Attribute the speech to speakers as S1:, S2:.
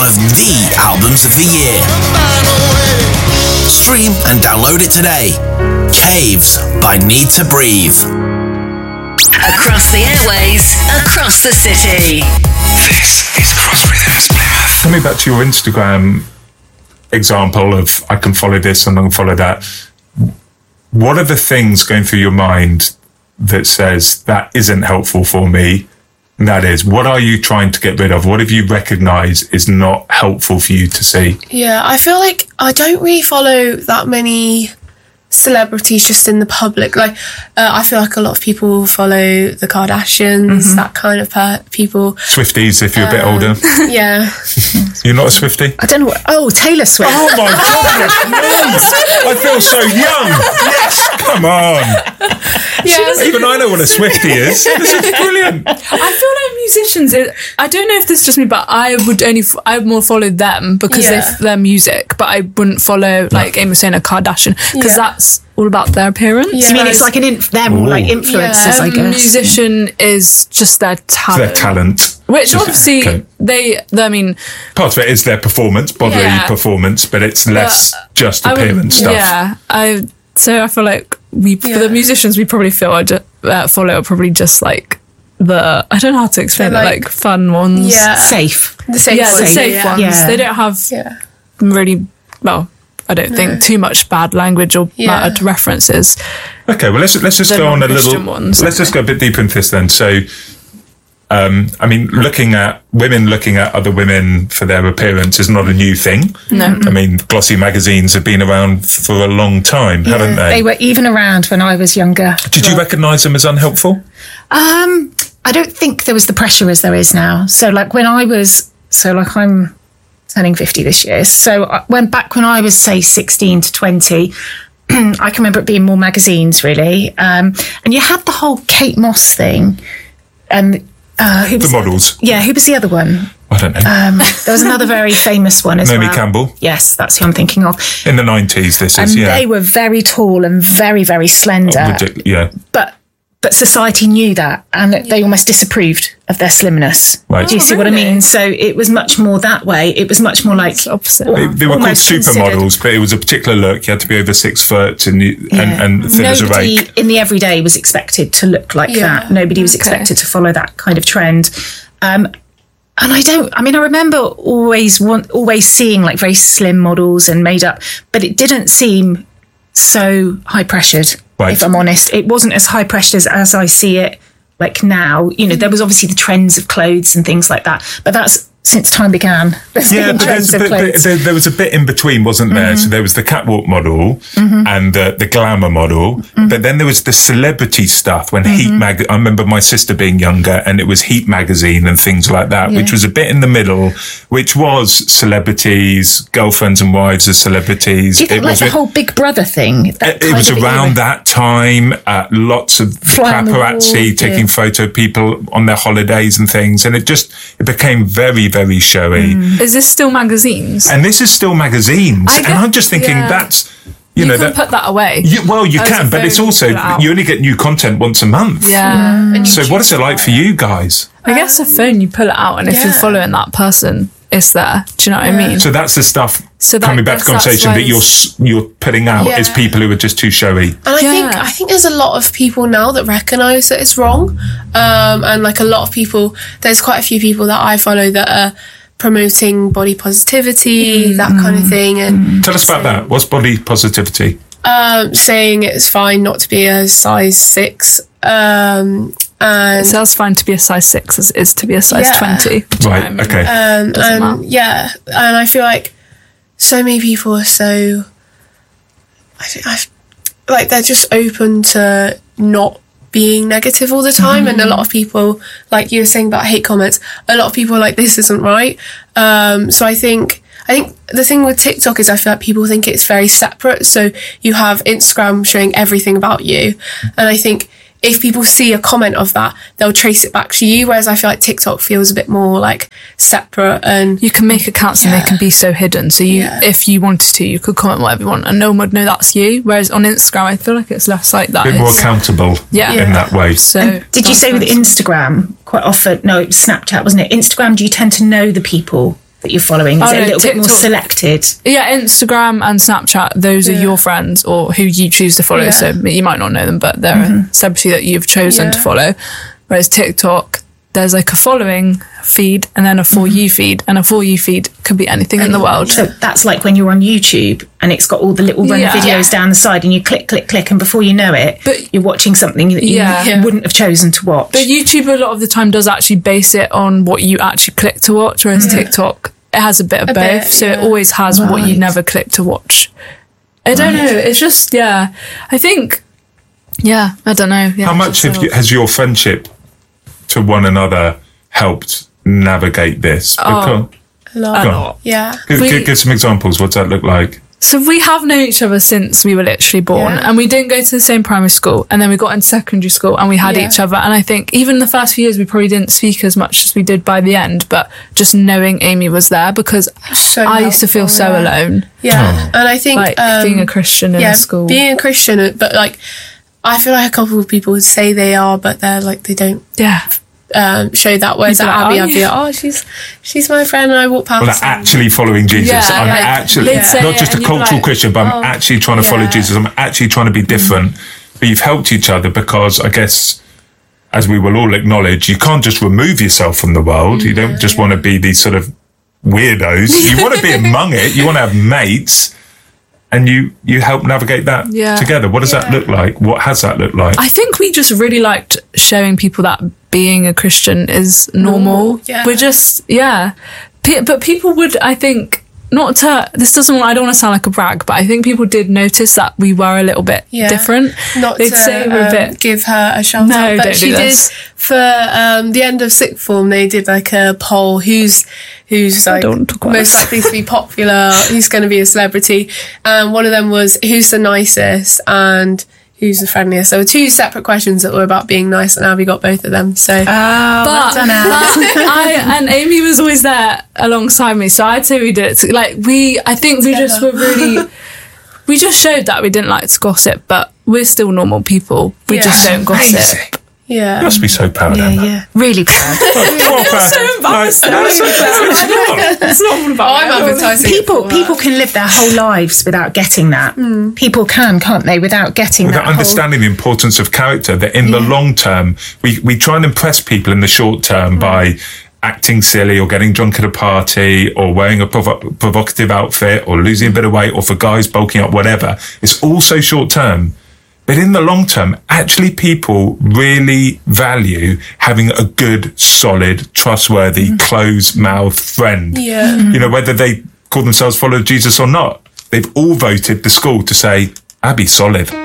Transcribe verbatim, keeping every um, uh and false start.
S1: of the albums of the year. Stream and download it today. Caves by Need to Breathe.
S2: Across the airways, across the city.
S3: This is Cross Rhythms Plymouth.
S4: Coming back to your Instagram example of I can follow this and I can follow that. What are the things going through your mind that says that isn't helpful for me? And that is, what are you trying to get rid of? What have you recognised is not helpful for you to see?
S5: Yeah, I feel like I don't really follow that many celebrities just in the public. Like, uh, I feel like a lot of people follow the Kardashians, mm-hmm. that kind of per- people.
S4: Swifties, if you're um, a bit older.
S5: Yeah.
S4: You're not a Swiftie?
S6: I don't know what... Oh, Taylor Swift.
S4: Oh, my goodness, yes. I feel so young. Yes, come on.
S7: Yeah.
S4: Even I know what a Swiftie is. This is brilliant.
S7: I feel like musicians, it, I don't know if this is just me, but I would only, I would more follow them because
S5: Yeah.
S7: of their music, but I wouldn't follow, like Amy was saying, a Kardashian, because
S5: Yeah.
S7: that's all about their appearance.
S5: Yeah.
S6: I mean, it's like an inf- they're more like influencers,
S7: Yeah.
S6: I
S7: A
S6: guess.
S7: musician is just their talent.
S4: Their talent.
S7: Which
S4: Just-
S7: obviously,
S4: okay.
S7: they, I mean...
S4: Part of it is their performance, bodily
S7: Yeah.
S4: performance, but it's less
S7: But
S4: just
S7: I would-
S4: appearance stuff.
S7: Yeah, I, so I feel like we, for
S5: Yeah.
S7: the musicians, we probably feel are ju- uh, follow are probably just like the, I don't know how to explain
S5: They're
S7: it,
S5: like-
S7: like fun ones.
S5: Yeah.
S6: Safe.
S5: The safe
S7: Yeah, the
S5: ones.
S7: safe
S5: yeah.
S7: ones.
S6: Yeah.
S7: They don't have
S5: Yeah.
S7: really, well, I don't think too much bad language or
S5: Yeah.
S7: bad references.
S4: Okay, well, let's let's just
S7: The
S4: go on a
S7: non-Christian
S4: little.
S7: ones,
S4: let's just go a bit deeper into this then. So, um, I mean, looking at women looking at other women for their appearance is not a new thing.
S7: No.
S4: I mean, glossy magazines have been around for a long time, haven't they?
S6: They were even around when I was younger.
S4: Did you recognise them as unhelpful?
S6: Um, I don't think there was the pressure as there is now. So, like when I was, so like I'm turning fifty this year. So, I, when back when I was say sixteen to twenty, I can remember it being more magazines really, um, and you had the whole Kate Moss thing. Um, uh, who
S4: The
S6: was
S4: models.
S6: Yeah, who was the other one?
S4: I don't know.
S6: Um, there was another very famous one as
S4: Naomi
S6: well.
S4: Campbell.
S6: Yes, that's who I'm thinking of.
S4: In the nineties, this
S6: And
S4: is, yeah.
S6: they were very tall and very, very slender.
S4: Ridic- yeah.
S6: But but society knew that, and they almost disapproved of their slimness.
S4: Right.
S6: Do you
S7: Oh,
S6: see what I
S7: really?
S6: mean? So it was much more that way. It was much more like
S7: It's opposite.
S4: They, they were called
S6: almost considered-
S4: supermodels, but it was a particular look. You had to be over six foot and you,
S6: Yeah.
S4: and, and thin as a
S6: Nobody
S4: rake.
S6: in the everyday was expected to look like
S5: Yeah.
S6: that. Nobody was
S7: Okay.
S6: expected to follow that kind of trend. Um, and I don't. I mean, I remember always want, always seeing like very slim models and made up, but it didn't seem so high pressured.
S4: Right.
S6: If I'm honest, it wasn't as high pressured as, as I see it like now. You know, there was obviously the trends of clothes and things like that, but that's since time began. There's
S4: Yeah,
S6: been
S4: but,
S6: trends
S4: there's,
S6: of
S4: but, but
S6: clothes.
S4: there, there was a bit in between, wasn't there?
S6: Mm-hmm.
S4: So there was the catwalk model and the, the glamour model,
S6: Mm-hmm.
S4: but then there was the celebrity stuff when Heat mag. I remember my sister being younger, and it was Heat magazine and things like that, which
S6: Yeah.
S4: was a bit in the middle, which was celebrities, girlfriends and wives of celebrities.
S6: Do you think
S4: it
S6: like
S4: was
S6: the
S4: a-
S6: whole Big Brother thing? That
S4: It, it
S6: kind
S4: was
S6: of era?
S4: around that time. Uh, lots of the
S6: Fly on the
S4: paparazzi
S6: wall,
S4: taking
S6: yeah.
S4: photo people on their holidays and things, and it just it became very, very showy.
S7: Is this still magazines?
S4: And this is still magazines,
S7: I
S4: and
S7: get-
S4: I'm just thinking
S7: yeah.
S4: that's you,
S7: You
S4: know
S7: can
S4: that.
S7: put that away.
S4: You, well, you
S7: As
S4: can,
S7: a
S4: but it's
S7: phone,
S4: also
S7: pull it out.
S4: you only get new content once a month.
S7: Yeah.
S5: And
S4: So
S5: you
S4: what is it like for you guys?
S7: I guess a phone, you pull it out, and if you're
S5: Yeah.
S7: following that person, it's there. Do you know what I mean?
S4: So that's the stuff.
S7: So that-
S4: coming back to
S7: that's- that's
S4: conversation
S7: why
S4: that you're
S7: it's-
S4: s- you're putting out
S5: Yeah.
S4: is people who are just too showy.
S5: And I think
S7: Yeah.
S5: I think there's a lot of people now that recognise that it's wrong, um, and like a lot of people, there's quite a few people that I follow that are promoting body positivity, that kind of thing, and
S4: Tell us about that. What's body positivity?
S5: um, saying it's fine not to be a size six, um, and
S7: It sounds fine to be a size six as it is to be a size
S5: Yeah.
S7: twenty. Do you know
S4: Right.
S7: what I mean?
S4: Okay.
S5: um,
S7: Doesn't
S5: and
S7: matter.
S5: yeah, and I feel like so many people are so, I think I've like they're just open to not being negative all the time, and a lot of people, like you were saying about hate comments, a lot of people are like, this isn't right. Um, so I think I think the thing with TikTok is I feel like people think it's very separate. So you have Instagram showing everything about you, and I think if people see a comment of that, they'll trace it back to you. Whereas I feel like TikTok feels a bit more like separate, and
S7: You can make accounts and
S5: Yeah.
S7: they can be so hidden. So you,
S5: Yeah.
S7: if you wanted to, you could comment whatever you want and no one would know that's you. Whereas on Instagram, I feel like it's less like that.
S4: A bit more
S7: It's-
S4: accountable
S7: Yeah.
S4: in that way.
S7: So
S6: Did you
S7: that's
S6: say with
S7: nice.
S6: Instagram quite often? No, it was Snapchat, wasn't it? Instagram, do you tend to know the people that you're following? Is
S7: Oh,
S6: it a
S7: no,
S6: little bit more
S7: TikTok.
S6: selected?
S7: Yeah, Instagram and Snapchat, those are
S5: Yeah.
S7: your friends or who you choose to follow.
S5: Yeah.
S7: So you might not know them, but they're a celebrity that you've chosen
S5: Yeah.
S7: to follow. Whereas TikTok, there's like a following feed and then a for you feed. And a for you feed could be anything in the world.
S6: So that's like when you're on YouTube and it's got all the little runner
S7: Yeah.
S6: videos down the side and you click, click, click, and before you know it,
S7: But-
S6: you're watching something that you
S7: Yeah. Yeah.
S6: wouldn't have chosen to watch.
S7: But YouTube a lot of the time does actually base it on what you actually click to watch, whereas TikTok, it has a bit of
S5: A
S7: both.
S5: bit,
S7: so it
S5: yeah.
S7: always has what you
S6: Right.
S7: never click to watch. I don't know. It's just, yeah. I think, yeah, I don't know. Yeah,
S4: How much
S7: just
S4: have you, has your friendship to one another helped navigate this?
S7: Oh,
S5: A lot.
S4: Go on.
S5: Yeah.
S4: Give,
S7: We-
S4: give, give some examples. What's that look like?
S7: So we have known each other since we were literally born,
S5: Yeah.
S7: and we didn't go to the same primary school, and then we got into secondary school and we had
S5: Yeah.
S7: each other. And I think even the first few years we probably didn't speak as much as we did by the end, but just knowing Amy was there, because
S5: So
S7: I used to feel
S5: helpful,
S7: so
S5: yeah.
S7: alone,
S5: Yeah. And I think
S7: like
S5: um,
S7: being a Christian in
S5: yeah,
S7: a school.
S5: being a Christian, but like, I feel like a couple of people would say they are, but they're like, they don't
S7: yeah.
S5: um, show that. Whereas
S7: You'd be
S5: at
S7: like,
S5: Abby,
S7: "Oh,
S5: I'd be like, oh, she's she's my friend, and I walk past.
S4: Well, they're
S5: and-
S4: actually following Jesus.
S7: Yeah,
S4: I'm
S7: like,
S4: actually
S7: they'd say
S4: not
S7: it
S4: just a
S7: and you'd be
S4: cultural
S7: like,
S4: Christian, but I'm
S5: oh,
S4: actually trying to follow
S5: yeah.
S4: Jesus. I'm actually trying to be different. But you've helped each other because I guess, as we will all acknowledge, you can't just remove yourself from the world. You don't just want to be these sort of weirdos. You want to be among it. You want to have mates. And you, you help navigate that
S7: Yeah.
S4: together. What does that look like? What has that looked like?
S7: I think we just really liked showing people that being a Christian is normal.
S5: Normal, yeah.
S7: We're just, yeah. Pe- but people would, I think, not to, this doesn't, I don't want to sound like a brag, but I think people did notice that we were a little bit
S5: Yeah.
S7: different.
S5: Not
S7: They'd
S5: to
S7: say we're a
S5: um,
S7: bit,
S5: give her a shout
S7: No,
S5: out, but
S7: don't do
S5: she
S7: this.
S5: did for um, the end of sixth form. They did like a poll: who's who's like
S7: don't talk about
S5: most
S7: this.
S5: likely to be popular, who's going to be a celebrity. And one of them was who's the nicest and who's the friendliest. So two separate questions that were about being nice, and Abby got both of them. So
S6: Oh,
S7: but,
S6: well done, Anne.
S7: but I and Amy was always there alongside me, so I'd say we did it. To, like we, I think we just were really, we just showed that we didn't like to gossip, but we're still normal people. We
S5: Yeah.
S7: just don't gossip.
S4: Amazing.
S5: yeah,
S4: You must be so proud
S6: Yeah,
S4: of that.
S6: yeah. Really proud.
S4: so embarrassed.
S7: It's not all about
S5: Oh, I'm advertising. it
S6: People
S5: for her.
S6: people can live their whole lives without getting that.
S5: Hmm.
S6: People can, can't they, without getting
S4: Without
S6: that whole-
S4: understanding the importance of character, that in the long term, we, we try and impress people in the short term by acting silly or getting drunk at a party or wearing a provo- provocative outfit or losing a bit of weight, or for guys bulking up, whatever. It's all so short term. But in the long term, actually people really value having a good, solid, trustworthy, closed-mouthed friend.
S5: Yeah.
S4: You know, whether they call themselves followers of Jesus or not. They've all voted the school to say, Abby's solid.